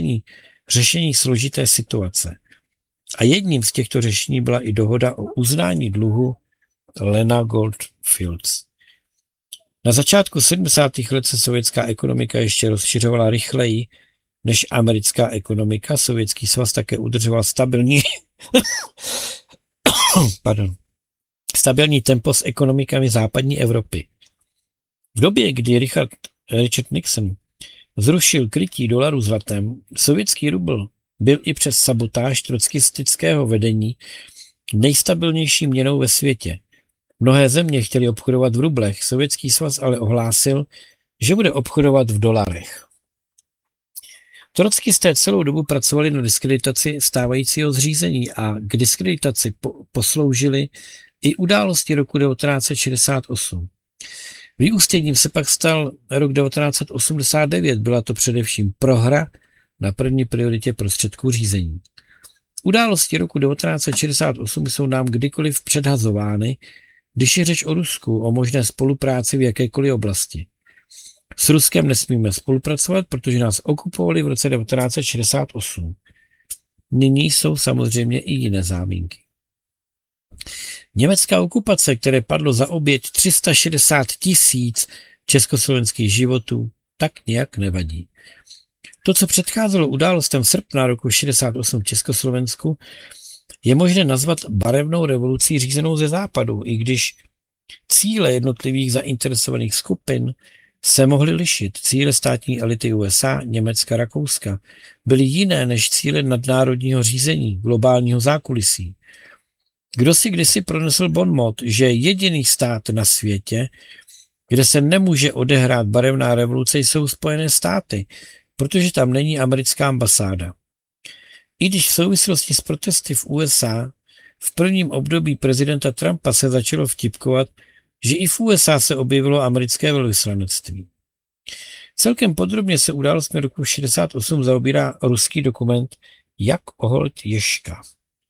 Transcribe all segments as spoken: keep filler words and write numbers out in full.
řešení, řešení složité situace. A jedním z těchto řešení byla i dohoda o uznání dluhu Lena Goldfields. Na začátku sedmdesátých let se sovětská ekonomika ještě rozšiřovala rychleji než americká ekonomika. Sovětský svaz také udržoval stabilní, pardon, stabilní tempo s ekonomikami západní Evropy. V době, kdy Richard, Richard Nixon zrušil krytí dolaru zlatem, sovětský rubl byl i přes sabotáž trotskistického vedení nejstabilnější měnou ve světě. Mnohé země chtěly obchodovat v rublech, Sovětský svaz ale ohlásil, že bude obchodovat v dolarech. Trockisté celou dobu pracovali na diskreditaci stávajícího zřízení a k diskreditaci po- posloužily i události roku devatenáct set šedesát osm. Vyústěním se pak stal rok devatenáct set osmdesát devět, byla to především prohra na první prioritě prostředků řízení. Události roku devatenáct set šedesát osm jsou nám kdykoliv předhazovány, když je řeč o Rusku, o možné spolupráci v jakékoliv oblasti. S Ruskem nesmíme spolupracovat, protože nás okupovali v roce devatenáct set šedesát osm. Nyní jsou samozřejmě i jiné záminky. Německá okupace, které padlo za oběť tři sta šedesát tisíc československých životů, tak nějak nevadí. To, co předcházelo událostem srpna roku šedesát osm v Československu, je možné nazvat barevnou revolucí řízenou ze západu, i když cíle jednotlivých zainteresovaných skupin se mohly lišit. Cíle státní elity U S A, Německa, Rakouska byly jiné než cíle nadnárodního řízení, globálního zákulisí. Kdo si kdysi pronesl bonmot, že jediný stát na světě, kde se nemůže odehrát barevná revoluce, jsou Spojené státy, protože tam není americká ambasáda. I když v souvislosti s protesty v U S A v prvním období prezidenta Trumpa se začalo vtipkovat, že i v U S A se objevilo americké velvyslanectví. Celkem podrobně se událostmi roku šedesát osm zaobírá ruský dokument Jak oholt Ježka.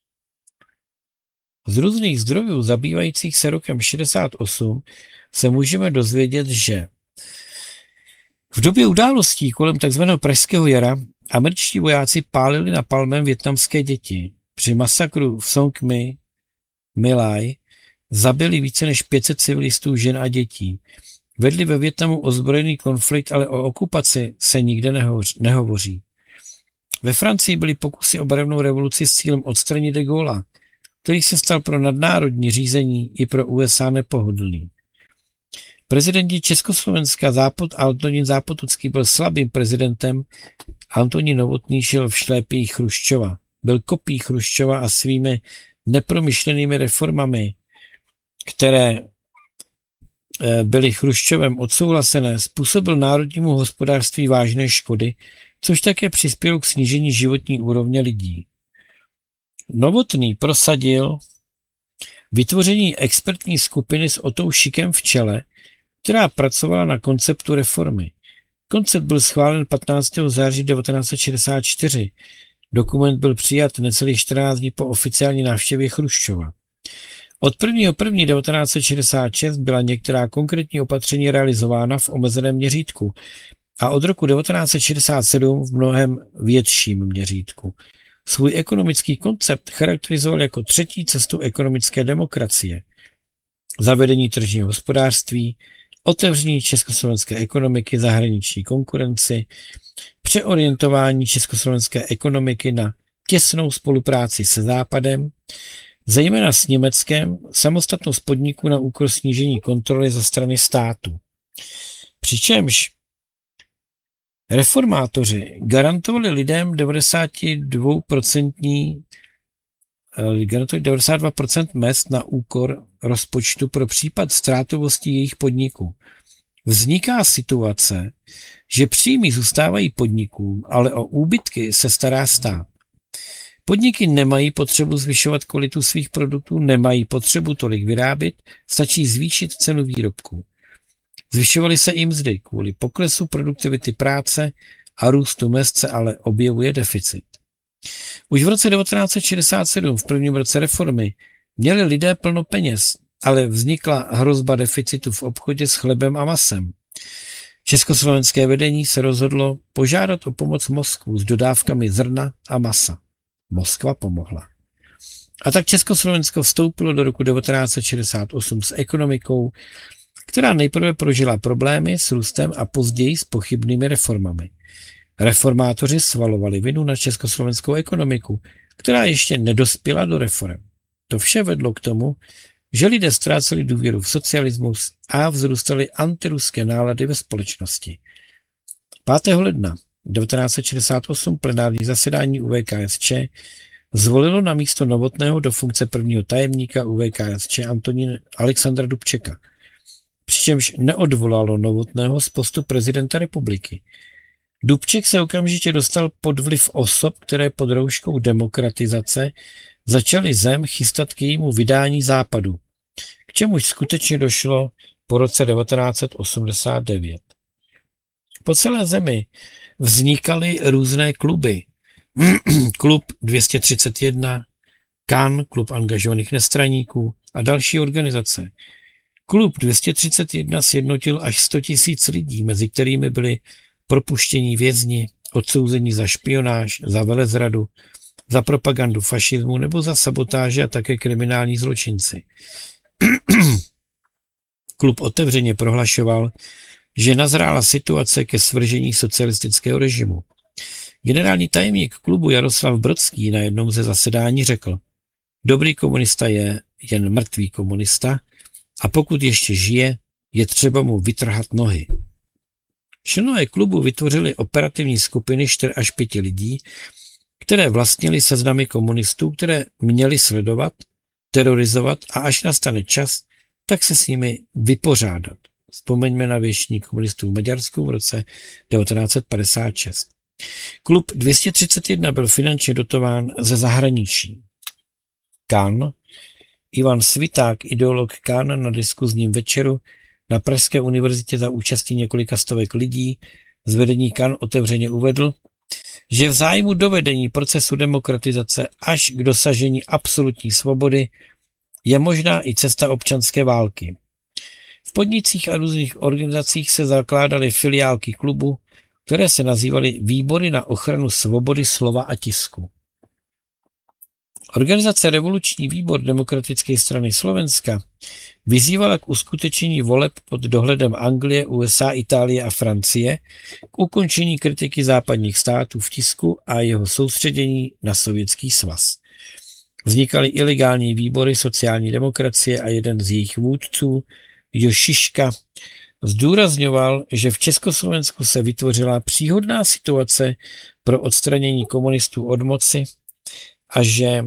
Z různých zdrojů zabývajících se rokem šedesát osm se můžeme dozvědět, že v době událostí kolem tzv. Pražského jara američtí vojáci pálili napalmem vietnamské děti. Při masakru v Song Mi, My Lai zabili více než pět set civilistů, žen a dětí. Vedli ve Vietnamu ozbrojený konflikt, ale o okupaci se nikde nehovoří. Ve Francii byly pokusy o barevnou revoluci s cílem odstranit de Gaulla, který se stal pro nadnárodní řízení i pro U S A nepohodlný. Prezidenti Československa Západ, Antonín Zápotocký byl slabým prezidentem, Antonín Novotný šel v šlépí Chruščova. Byl kopií Chruščova a svými nepromyšlenými reformami, které byly Chruščovem odsouhlasené, způsobil národnímu hospodářství vážné škody, což také přispělo k snížení životní úrovně lidí. Novotný prosadil vytvoření expertní skupiny s Otou Šikem v čele, která pracovala na konceptu reformy. Koncept byl schválen patnáctého září devatenáct set šedesát čtyři. Dokument byl přijat necelých čtrnáct dní po oficiální návštěvě Chruščova. Od prvního prvního devatenáct set šedesát šest byla některá konkrétní opatření realizována v omezeném měřítku a od roku devatenáct set šedesát sedm v mnohem větším měřítku. Svůj ekonomický koncept charakterizoval jako třetí cestu ekonomické demokracie. Zavedení tržního hospodářství, otevření československé ekonomiky zahraniční konkurenci, přeorientování československé ekonomiky na těsnou spolupráci se Západem, zejména s Německem, samostatnost podniků na úkor snížení kontroly ze strany státu. Přičemž reformátoři garantovali lidem devadesát dva procent devadesát dva procent mezd na úkor rozpočtu pro případ ztrátovosti jejich podniků. Vzniká situace, že příjmy zůstávají podnikům, ale o úbytky se stará stát. Podniky nemají potřebu zvyšovat kvalitu svých produktů, nemají potřebu tolik vyrábět, stačí zvýšit cenu výrobků. Zvyšovaly se i mzdy, kvůli poklesu produktivity práce a růstu mezd se ale objevuje deficit. Už v roce devatenáct set šedesát sedm, v prvním roce reformy, měli lidé plno peněz, ale vznikla hrozba deficitu v obchodě s chlebem a masem. Československé vedení se rozhodlo požádat o pomoc Moskvu s dodávkami zrna a masa. Moskva pomohla. A tak Československo vstoupilo do roku devatenáct set šedesát osm s ekonomikou, která nejprve prožila problémy s růstem a později s pochybnými reformami. Reformátoři svalovali vinu na československou ekonomiku, která ještě nedospěla do reform. To vše vedlo k tomu, že lidé ztráceli důvěru v socialismus a vzrůstaly antiruské nálady ve společnosti. pátého ledna devatenáct set šedesát osm plenární zasedání U V K S Č zvolilo na místo Novotného do funkce prvního tajemníka U V K S Č Antonína Alexandra Dubčeka, přičemž neodvolalo Novotného z postu prezidenta republiky. Dubček se okamžitě dostal pod vliv osob, které pod rouškou demokratizace začaly zem chystat k jejímu vydání západu, k čemuž skutečně došlo po roce devatenáct set osmdesát devět. Po celé zemi vznikaly různé kluby. Klub dvě stě třicet jedna, K A N, Klub angažovaných nestraníků a další organizace. Klub dvě stě třicet jedna sjednotil až sto tisíc lidí, mezi kterými byli propuštění vězni, odsouzení za špionáž, za velezradu, za propagandu fašismu nebo za sabotáže a také kriminální zločinci. Klub otevřeně prohlašoval, že nazrála situace ke svržení socialistického režimu. Generální tajemník klubu Jaroslav Brodský na jednom ze zasedání řekl: dobrý komunista je jen mrtvý komunista a pokud ještě žije, je třeba mu vytrhat nohy. Členové klubu vytvořili operativní skupiny čtyři až pět lidí, které vlastnili seznamy komunistů, které měli sledovat, terorizovat a až nastane čas, tak se s nimi vypořádat. Vzpomeňme na věšení komunistů v Maďarsku v roce devatenáct set padesát šest. Klub dvě stě třicet jedna byl finančně dotován ze zahraničí. K A N, Ivan Sviták, ideolog K A N, na diskuzním večeru na Pražské univerzitě za účastí několika stovek lidí z vedení K A N otevřeně uvedl, že v zájmu dovedení procesu demokratizace až k dosažení absolutní svobody je možná i cesta občanské války. V podnicích a různých organizacích se zakládaly filiálky klubu, které se nazývaly Výbory na ochranu svobody slova a tisku. Organizace Revoluční výbor Demokratické strany Slovenska vyzývala k uskutečnění voleb pod dohledem Anglie, U S A, Itálie a Francie, k ukončení kritiky západních států v tisku a jeho soustředění na Sovětský svaz. Vznikaly ilegální výbory sociální demokracie a jeden z jejich vůdců, Jošiška, zdůrazňoval, že v Československu se vytvořila příhodná situace pro odstranění komunistů od moci a že,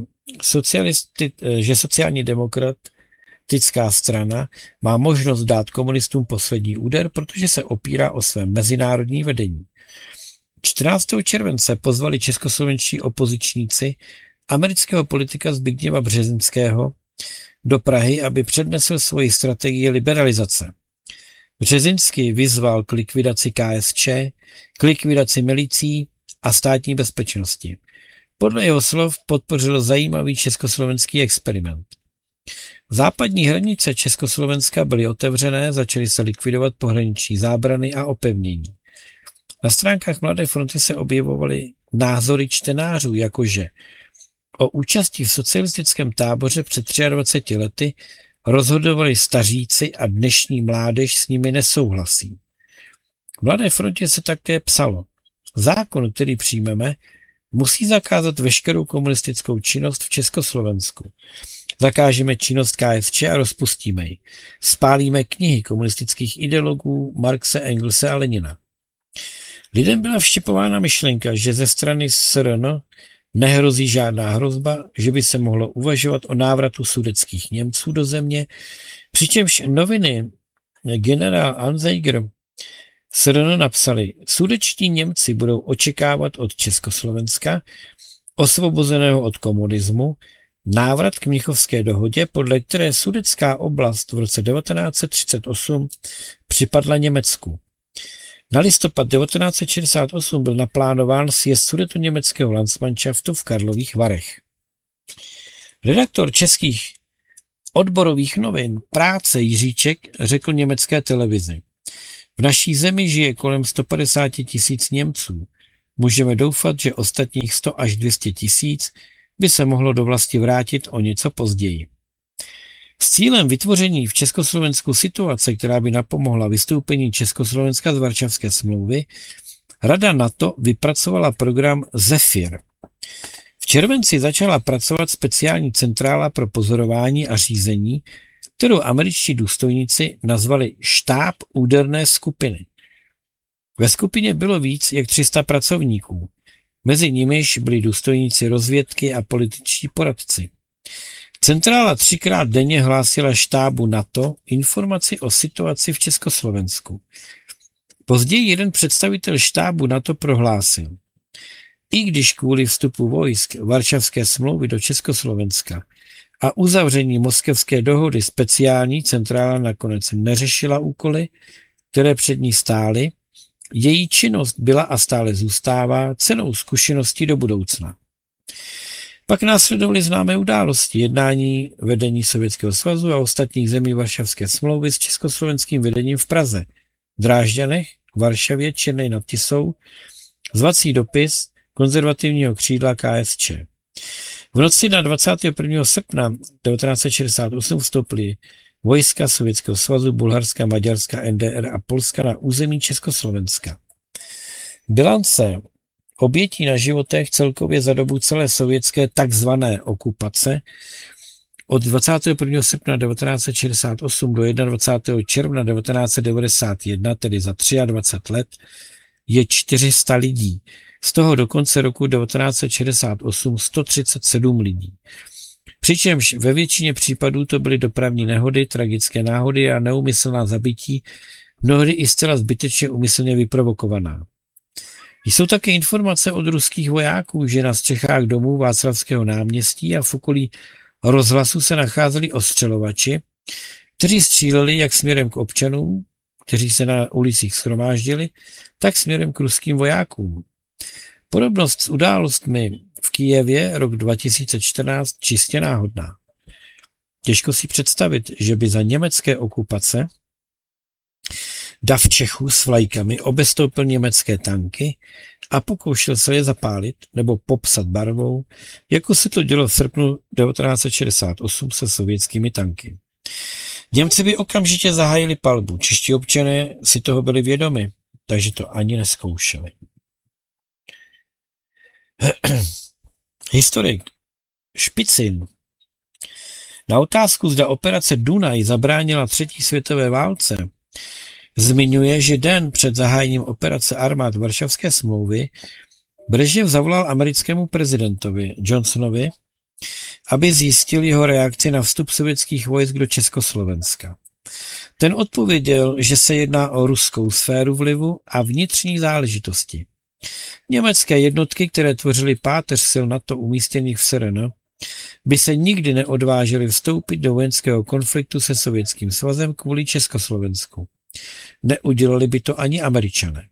že sociální demokratická strana má možnost dát komunistům poslední úder, protože se opírá o své mezinárodní vedení. čtrnáctého července pozvali českoslovenští opozičníci amerického politika Zbigněva Březinského do Prahy, aby přednesl svoji strategii liberalizace. Březinský vyzval k likvidaci K S Č, k likvidaci milicí a státní bezpečnosti. Podle jeho slov podpořil zajímavý československý experiment. Západní hranice Československa byly otevřené, začaly se likvidovat pohraniční zábrany a opevnění. Na stránkách Mladé fronty se objevovaly názory čtenářů, jakože o účasti v socialistickém táboře před dvaceti třemi lety rozhodovali staříci a dnešní mládež s nimi nesouhlasí. V Mladé frontě se také psalo: zákon, který přijmeme, musí zakázat veškerou komunistickou činnost v Československu. Zakážeme činnost K S Č a rozpustíme ji. Spálíme knihy komunistických ideologů Marxe, Engelse a Lenina. Lidem byla vštěpována myšlenka, že ze strany S R N nehrozí žádná hrozba, že by se mohlo uvažovat o návratu sudetských Němců do země, přičemž noviny generál Anzeiger S R N napsali: sudečtí Němci budou očekávat od Československa, osvobozeného od komunismu, návrat k Mnichovské dohodě, podle které sudetská oblast v roce devatenáct set třicet osm připadla Německu. Na listopad devatenáct set šedesát osm byl naplánován sjezd sudetoněmeckého Landsmannschaftu v Karlových Varech. Redaktor českých odborových novin Práce Jiříček řekl německé televizi: V naší zemi žije kolem sto padesát tisíc Němců. Můžeme doufat, že ostatních sto až dvě stě tisíc by se mohlo do vlasti vrátit o něco později. S cílem vytvoření v Československu situace, která by napomohla vystoupení Československa z Varšavské smlouvy, Rada NATO vypracovala program Zephyr. V červenci začala pracovat speciální centrála pro pozorování a řízení, kterou američtí důstojníci nazvali štáb úderné skupiny. Ve skupině bylo víc jak tři sta pracovníků. Mezi nimiž byli důstojníci rozvědky a političtí poradci. Centrála třikrát denně hlásila štábu NATO informaci o situaci v Československu. Později jeden představitel štábu NATO prohlásil: I když kvůli vstupu vojsk Varšavské smlouvy do Československa a uzavření Moskevské dohody speciální centrála nakonec neřešila úkoly, které před ní stály, její činnost byla a stále zůstává cennou zkušeností do budoucna. Pak následovaly známé události, jednání vedení Sovětského svazu a ostatních zemí Varšavské smlouvy s československým vedením v Praze, Drážďanech, Varšavě, Černej nad Tisou, zvací dopis konzervativního křídla K S Č. V noci na dvacátého prvního srpna devatenáct set šedesát osm vstoupily vojska Sovětského svazu, Bulharska, Maďarska, N D R a Polska na území Československa. Bilance obětí na životech celkově za dobu celé sovětské takzvané okupace od dvacátého prvního srpna devatenáct set šedesát osm do dvacátého prvního června devatenáct set devadesát jedna, tedy za dvacet tři let, je čtyři sta lidí. Z toho do konce roku devatenáct set šedesát osm sto třicet sedm lidí. Přičemž ve většině případů to byly dopravní nehody, tragické náhody a neúmyslná zabití, mnohdy i zcela zbytečně úmyslně vyprovokovaná. Jsou také informace od ruských vojáků, že na střechách domů Václavského náměstí a v okolí rozhlasu se nacházeli ostřelovači, kteří stříleli jak směrem k občanům, kteří se na ulicích shromáždili, tak směrem k ruským vojákům. Podobnost s událostmi v Kyjevě rok dva tisíce čtrnáct čistě náhodná. Těžko si představit, že by za německé okupace dav Čechů s vlajkami obestoupil německé tanky a pokoušel se je zapálit nebo popsat barvou, jako se to dělo v srpnu devatenáct set šedesát osm se sovětskými tanky. Němci by okamžitě zahájili palbu, čeští občané si toho byli vědomi, takže to ani nezkoušeli. Historik Špicin na otázku, zda operace Dunaj zabránila třetí světové válce, zmiňuje, že den před zahájením operace armád Varšavské smlouvy Brežněv zavolal americkému prezidentovi Johnsonovi, aby zjistil jeho reakci na vstup sovětských vojsk do Československa. Ten odpověděl, že se jedná o ruskou sféru vlivu a vnitřní záležitosti. Německé jednotky, které tvořily páteř sil NATO umístěných v S R N, by se nikdy neodvážily vstoupit do vojenského konfliktu se Sovětským svazem kvůli Československu. Neudělali by to ani Američané.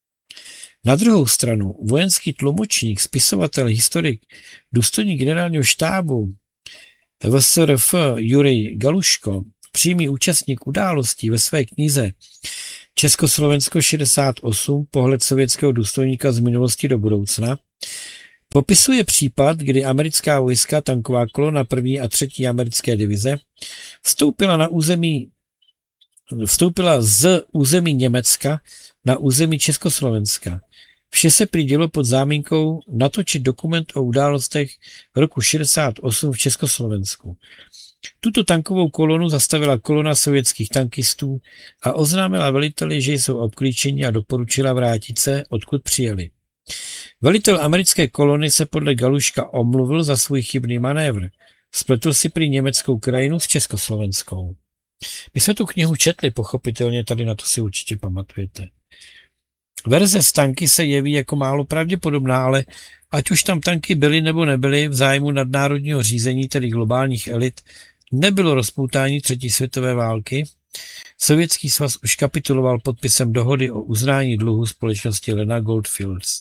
Na druhou stranu vojenský tlumočník, spisovatel, historik, důstojník generálního štábu V S R F Jurij Galuško, přímý účastník událostí, ve své knize Československo šedesát osm, pohled sovětského důstojníka z minulosti do budoucna, popisuje případ, kdy americká vojska, tanková kolona první a třetí americké divize, vstoupila na území vstoupila z území Německa na území Československa. Vše se prý dělo pod záminkou natočit dokument o událostech roku šedesát osm v Československu. Tuto tankovou kolonu zastavila kolona sovětských tankistů a oznámila veliteli, že jsou obklíčeni a doporučila vrátit se, odkud přijeli. Velitel americké kolony se podle Galuška omluvil za svůj chybný manévr. Spletl si prý německou krajinu s československou. My jsme tu knihu četli, pochopitelně, tady na to si určitě pamatujete. Verze s tanky se jeví jako málo pravděpodobná, ale ať už tam tanky byly nebo nebyly, v zájmu nadnárodního řízení, tedy globálních elit, nebylo rozpoutání třetí světové války. Sovětský svaz už kapituloval podpisem dohody o uznání dluhu společnosti Lena Goldfields.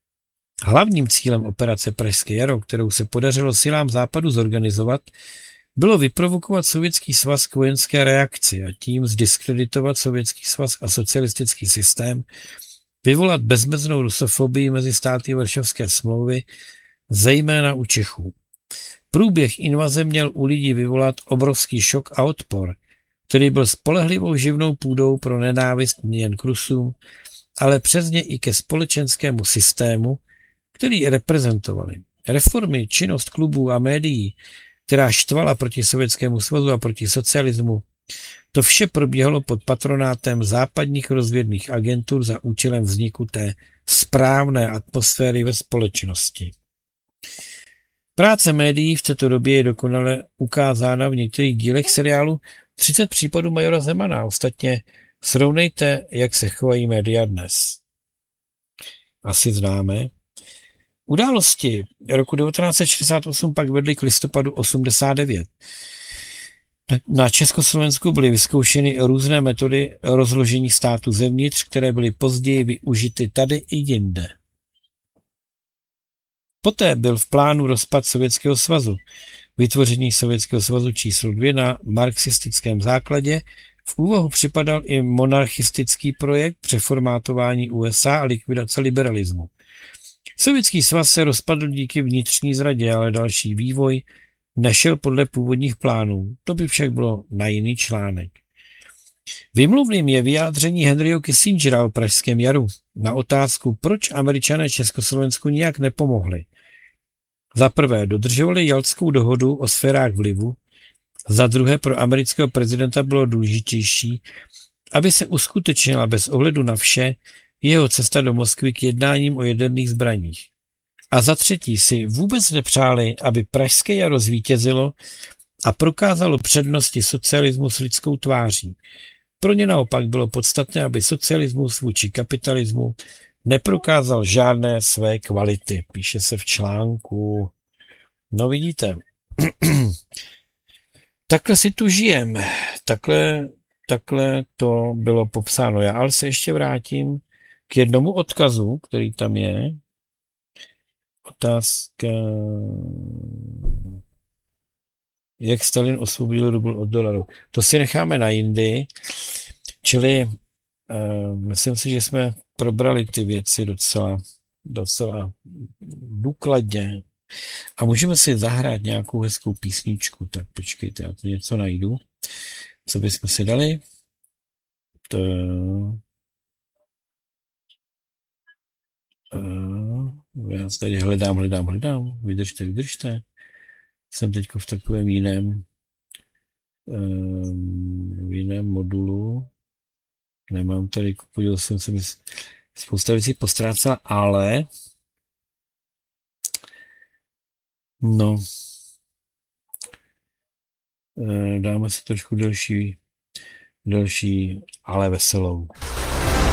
Hlavním cílem operace Pražské jaro, kterou se podařilo silám západu zorganizovat, bylo vyprovokovat Sovětský svaz k vojenské reakci a tím zdiskreditovat Sovětský svaz a socialistický systém, vyvolat bezmeznou rusofobii mezi státy Varšavské smlouvy, zejména u Čechů. Průběh invaze měl u lidí vyvolat obrovský šok a odpor, který byl spolehlivou živnou půdou pro nenávist nejen k Rusům, ale přes ně i ke společenskému systému, který reprezentovali. Reformy, činnost klubů a médií, která štvala proti Sovětskému svazu a proti socialismu, to vše probíhalo pod patronátem západních rozvědných agentur za účelem vzniku té správné atmosféry ve společnosti. Práce médií v této době je dokonale ukázána v některých dílech seriálu třicet případů majora Zemana. Ostatně srovnejte, jak se chovají média dnes. Asi známe. Události roku devatenáct set šedesát osm pak vedly k listopadu osmdesát devět. Na Československu byly vyzkoušeny různé metody rozložení státu zevnitř, které byly později využity tady i jinde. Poté byl v plánu rozpad Sovětského svazu, vytvoření Sovětského svazu číslo dvě na marxistickém základě. V úvahu připadal i monarchistický projekt přeformátování U S A a likvidace liberalismu. Sovětský svaz se rozpadl díky vnitřní zradě, ale další vývoj nešel podle původních plánů. To by však bylo na jiný článek. Vymluvným je vyjádření Henryho Kissingera o Pražském jaru na otázku, proč Američané Československu nijak nepomohli. Za prvé dodržovali Jaltskou dohodu o sférách vlivu, za druhé pro amerického prezidenta bylo důležitější, aby se uskutečnila bez ohledu na vše jeho cesta do Moskvy k jednáním o jaderných zbraních. A za třetí si vůbec nepřáli, aby Pražské jaro zvítězilo a prokázalo přednosti socialismu s lidskou tváří. Pro ně naopak bylo podstatné, aby socialismus vůči kapitalismu neprokázal žádné své kvality. Píše se v článku. No vidíte, takhle si tu žijem. Takhle, takhle to bylo popsáno. Já ale se ještě vrátím k jednomu odkazu, který tam je. Otázka, jak Stalin osvobodil rubl od dolaru. To si necháme na jindy, čili uh, myslím si, že jsme probrali ty věci docela, docela důkladně. A můžeme si zahrát nějakou hezkou písničku. Tak počkejte, já to něco najdu. Co bychom si dali? To... Uh, já tady hledám, hledám, hledám. Vydržte, vydržte. Jsem teď v takovém jiném um, v jiném modulu. Nemám tady, podíval jsem se, spousta věcí postrácela, ale no dáme si trošku delší, delší, ale veselou.